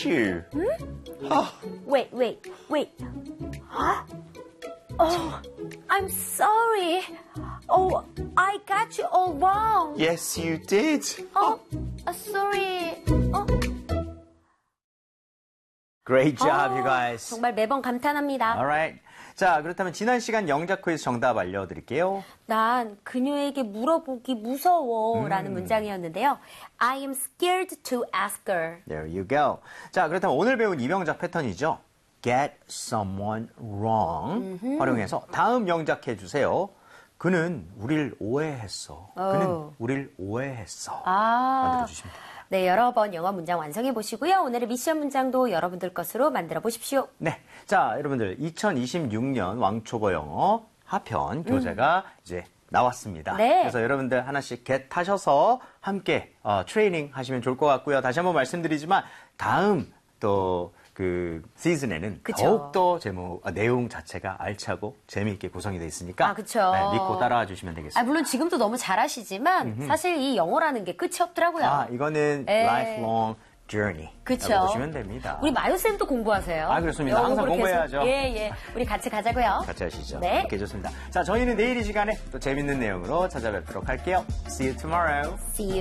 you? Wait. Huh? Oh, I'm sorry. Oh, I got you all wrong. Yes, you did. Sorry. Great job, you guys. 정말 매번 감탄합니다. Alright. 자, 그렇다면 지난 시간 영작 퀴즈 정답 알려드릴게요. 난 그녀에게 물어보기 무서워라는 문장이었는데요. I am scared to ask her. There you go. 자, 그렇다면 오늘 배운 이명작 패턴이죠. Get someone wrong 활용해서 다음 영작 해주세요. 그는 우릴 오해했어. 그는 우릴 오해했어. 만들어주시면 됩니다. 네, 여러 번 영어 문장 완성해 보시고요. 오늘의 미션 문장도 여러분들 것으로 만들어 보십시오. 네. 자, 여러분들 2026년 왕초보 영어 하편 교재가 이제 나왔습니다. 네. 그래서 여러분들 하나씩 get 타셔서 함께 트레이닝 하시면 좋을 것 같고요. 다시 한번 말씀드리지만 다음 또 그 시즌에는 그쵸. 더욱더 내용 자체가 알차고 재미있게 구성이 되어 있으니까 그쵸. 네, 믿고 따라와 주시면 되겠습니다. 물론 지금도 너무 잘하시지만 사실 이 영어라는 게 끝이 없더라고요. 이거는 lifelong journey. 그쵸. 보시면 됩니다. 우리 마요쌤도 공부하세요. 그렇습니다. 영어 항상 그렇게 해서. 공부해야죠. 예. 우리 같이 가자고요. 같이 하시죠. 네. 함께 해줬습니다. 자, 저희는 내일 이 시간에 또 재밌는 내용으로 찾아뵙도록 할게요. See you tomorrow. See you.